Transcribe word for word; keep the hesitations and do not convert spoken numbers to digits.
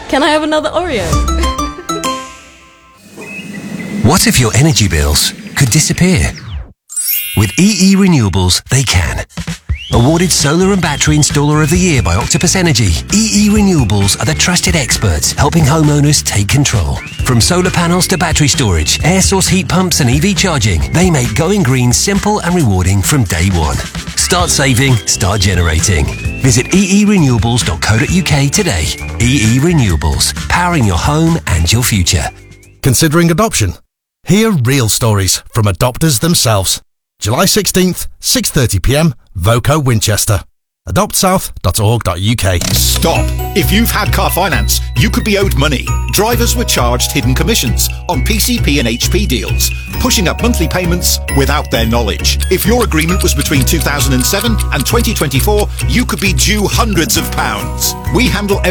Can I have another Oreo? What if your energy bills could disappear? With E E Renewables, they can. Awarded Solar and Battery Installer of the Year by Octopus Energy, E E Renewables are the trusted experts helping homeowners take control. From solar panels to battery storage, air source heat pumps and E V charging, they make going green simple and rewarding from day one. Start saving, start generating. Visit e e renewables dot co dot u k today. E E Renewables, powering your home and your future. Considering adoption? Hear real stories from adopters themselves. July sixteenth, six thirty p m, Voco Winchester. adopt south dot org dot u k. Stop! If you've had car finance, you could be owed money. Drivers were charged hidden commissions on P C P and H P deals, pushing up monthly payments without their knowledge. If your agreement was between two thousand seven and twenty twenty-four, you could be due hundreds of pounds. We handle